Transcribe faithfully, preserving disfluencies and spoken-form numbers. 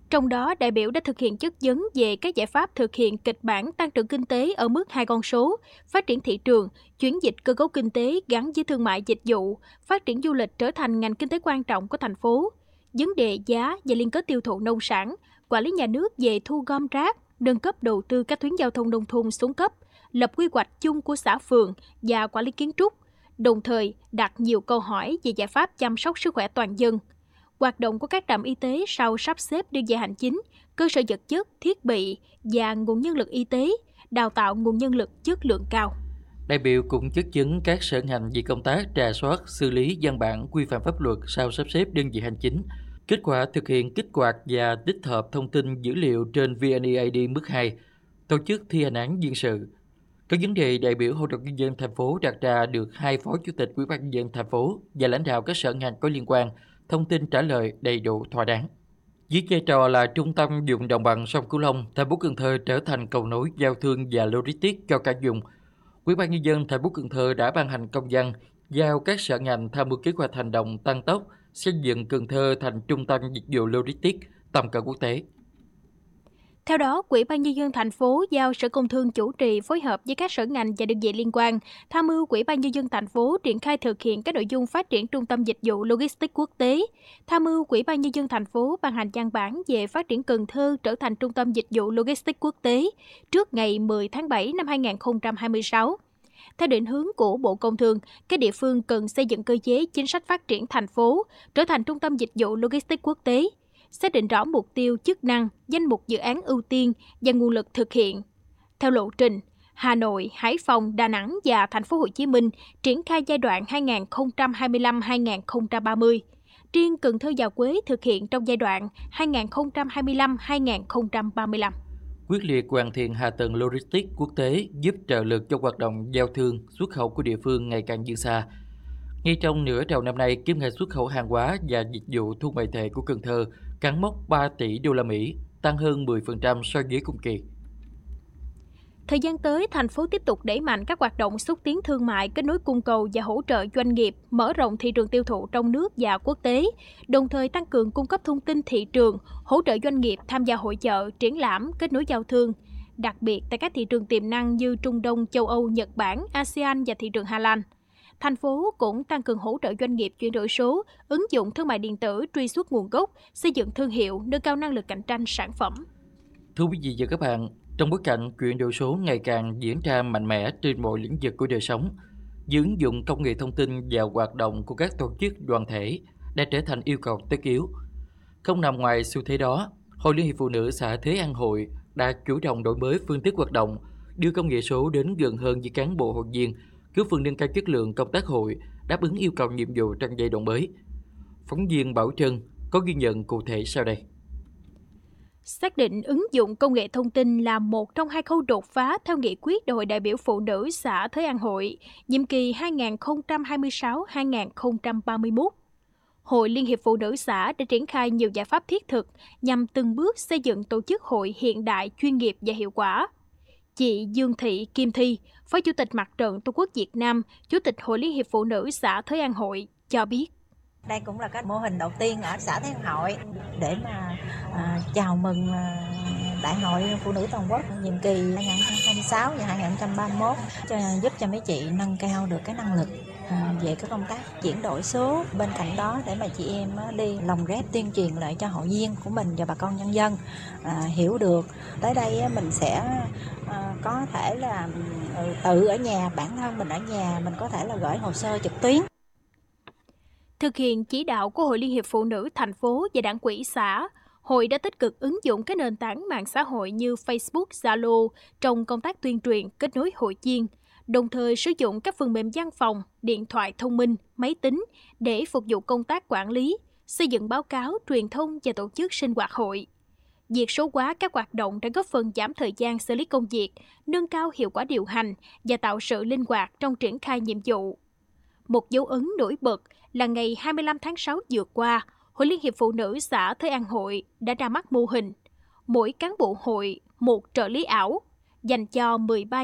Trong đó, đại biểu đã thực hiện chất vấn về các giải pháp thực hiện kịch bản tăng trưởng kinh tế ở mức hai con số, phát triển thị trường, chuyển dịch cơ cấu kinh tế gắn với thương mại dịch vụ, phát triển du lịch trở thành ngành kinh tế quan trọng của thành phố, vấn đề giá và liên kết tiêu thụ nông sản, quản lý nhà nước về thu gom rác, nâng cấp đầu tư các tuyến giao thông nông thôn xuống cấp, lập quy hoạch chung của xã phường và quản lý kiến trúc, đồng thời đặt nhiều câu hỏi về giải pháp chăm sóc sức khỏe toàn dân. Hoạt động của các trạm y tế sau sắp xếp đơn vị hành chính, cơ sở vật chất, thiết bị và nguồn nhân lực y tế, đào tạo nguồn nhân lực chất lượng cao. Đại biểu cũng chất vấn các sở ngành về công tác rà soát, xử lý văn bản quy phạm pháp luật sau sắp xếp đơn vị hành chính, kết quả thực hiện kích hoạt và tích hợp thông tin dữ liệu trên vê en e i đê mức hai, tổ chức thi hành án dân sự. Các vấn đề đại biểu Hội đồng nhân dân thành phố đặt ra được hai phó chủ tịch Ủy ban nhân dân thành phố và lãnh đạo các sở ngành có liên quan thông tin trả lời đầy đủ thỏa đáng. Với vai trò là trung tâm vùng đồng bằng sông Cửu Long, thành phố Cần Thơ trở thành cầu nối giao thương và logistics cho cả vùng. Ủy ban nhân dân thành phố Cần Thơ đã ban hành công văn giao các sở ngành tham mưu kế hoạch hành động tăng tốc xây dựng Cần Thơ thành trung tâm dịch vụ logistics tầm cỡ quốc tế. Theo đó, Ủy ban nhân dân thành phố giao Sở Công Thương chủ trì phối hợp với các sở ngành và đơn vị liên quan, tham mưu Ủy ban nhân dân thành phố triển khai thực hiện các nội dung phát triển trung tâm dịch vụ logistics quốc tế, tham mưu Ủy ban nhân dân thành phố ban hành văn bản về phát triển Cần Thơ trở thành trung tâm dịch vụ logistics quốc tế trước ngày mười tháng bảy năm hai nghìn không trăm hai mươi sáu. Theo định hướng của Bộ Công Thương, các địa phương cần xây dựng cơ chế chính sách phát triển thành phố trở thành trung tâm dịch vụ logistics quốc tế, xác định rõ mục tiêu, chức năng, danh mục dự án ưu tiên và nguồn lực thực hiện. Theo lộ trình, Hà Nội, Hải Phòng, Đà Nẵng và Thành phố Hồ Chí Minh triển khai giai đoạn hai nghìn không trăm hai mươi lăm đến hai nghìn không trăm ba mươi. Riêng Cần Thơ và Quế thực hiện trong giai đoạn hai nghìn không trăm hai mươi lăm đến hai nghìn không trăm ba mươi lăm. Quyết liệt hoàn thiện hạ tầng logistics quốc tế giúp trợ lực cho hoạt động giao thương, xuất khẩu của địa phương ngày càng vươn xa. Ngay trong nửa đầu năm nay, kim ngạch xuất khẩu hàng hóa và dịch vụ thương mại tệ của Cần Thơ cán mốc ba tỷ đô la Mỹ, tăng hơn mười phần trăm so với cùng kỳ. Thời gian tới, thành phố tiếp tục đẩy mạnh các hoạt động xúc tiến thương mại, kết nối cung cầu và hỗ trợ doanh nghiệp, mở rộng thị trường tiêu thụ trong nước và quốc tế, đồng thời tăng cường cung cấp thông tin thị trường, hỗ trợ doanh nghiệp tham gia hội chợ, triển lãm, kết nối giao thương. Đặc biệt tại các thị trường tiềm năng như Trung Đông, châu Âu, Nhật Bản, a sê an và thị trường Hà Lan. Thành phố cũng tăng cường hỗ trợ doanh nghiệp chuyển đổi số, ứng dụng thương mại điện tử, truy xuất nguồn gốc, xây dựng thương hiệu, nâng cao năng lực cạnh tranh sản phẩm. Thưa quý vị và các bạn, trong bối cảnh chuyển đổi số ngày càng diễn ra mạnh mẽ trên mọi lĩnh vực của đời sống, ứng dụng công nghệ thông tin vào hoạt động của các tổ chức đoàn thể đã trở thành yêu cầu tất yếu. Không nằm ngoài xu thế đó, Hội Liên hiệp Phụ nữ xã Thới An Hội đã chủ động đổi mới phương thức hoạt động, đưa công nghệ số đến gần hơn với cán bộ hội viên, góp phần nâng cao chất lượng công tác hội, đáp ứng yêu cầu nhiệm vụ trong giai đoạn mới. Phóng viên Bảo Trân có ghi nhận cụ thể sau đây. Xác định ứng dụng công nghệ thông tin là một trong hai khâu đột phá theo nghị quyết Đại hội đại biểu phụ nữ xã Thới An Hội, nhiệm kỳ hai nghìn không trăm hai mươi sáu đến hai nghìn không trăm ba mươi mốt. Hội Liên hiệp Phụ nữ xã đã triển khai nhiều giải pháp thiết thực nhằm từng bước xây dựng tổ chức hội hiện đại, chuyên nghiệp và hiệu quả. Chị Dương Thị Kim Thi, Phó Chủ tịch Mặt trận Tổ quốc Việt Nam, Chủ tịch Hội Liên hiệp Phụ nữ xã Thới An Hội cho biết. Đây cũng là cái mô hình đầu tiên ở xã Thới An Hội để mà à, chào mừng à, Đại hội Phụ nữ toàn quốc nhiệm kỳ hai nghìn không trăm hai mươi sáu và hai nghìn không trăm ba mươi mốt, cho, giúp cho mấy chị nâng cao được cái năng lực à, về cái công tác chuyển đổi số. Bên cạnh đó để mà chị em đi lồng ghép tuyên truyền lại cho hội viên của mình và bà con nhân dân à, hiểu được. Tới đây mình sẽ à, có thể là tự ở nhà, bản thân mình ở nhà mình có thể là gửi hồ sơ trực tuyến. Thực hiện chỉ đạo của Hội Liên hiệp Phụ nữ thành phố và Đảng ủy xã, Hội đã tích cực ứng dụng các nền tảng mạng xã hội như Facebook, Zalo trong công tác tuyên truyền, kết nối hội viên, đồng thời sử dụng các phần mềm văn phòng, điện thoại thông minh, máy tính để phục vụ công tác quản lý, xây dựng báo cáo, truyền thông và tổ chức sinh hoạt hội. Việc số hóa các hoạt động đã góp phần giảm thời gian xử lý công việc, nâng cao hiệu quả điều hành và tạo sự linh hoạt trong triển khai nhiệm vụ. Một dấu ấn nổi bật là ngày hai mươi lăm tháng sáu vừa qua, Hội Liên hiệp Phụ nữ xã Thới An Hội đã ra mắt mô hình mỗi cán bộ hội một trợ lý ảo dành cho mười ba